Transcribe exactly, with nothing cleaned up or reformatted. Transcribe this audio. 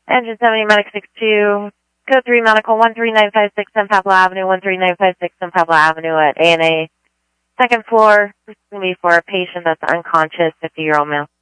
Engine seventy, Medic six two, Code three, Medical one three nine five six, San Pablo Avenue, one three nine five six, San Pablo Avenue at A and A. Second floor. This is going to be for a patient that's unconscious, fifty-year-old male.